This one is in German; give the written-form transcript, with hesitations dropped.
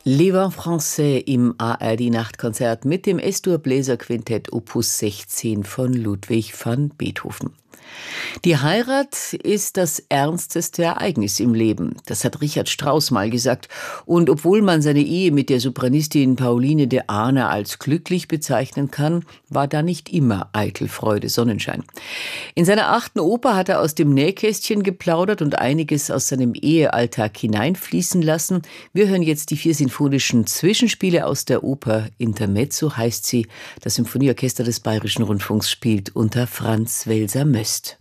Les Vents Français im ARD-Nachtkonzert mit dem S-Dur-Bläserquintett Opus 16 von Ludwig van Beethoven. Die Heirat ist das ernsteste Ereignis im Leben. Das hat Richard Strauss mal gesagt. Und obwohl man seine Ehe mit der Sopranistin Pauline de Ahna als glücklich bezeichnen kann, war da nicht immer eitel Freude, Sonnenschein. In seiner 8. Oper hat er aus dem Nähkästchen geplaudert und einiges aus seinem Ehealltag hineinfließen lassen. Wir hören jetzt die 4 sinfonischen Zwischenspiele aus der Oper Intermezzo, heißt sie. Das Symphonieorchester des Bayerischen Rundfunks spielt unter Franz Welser-Möst.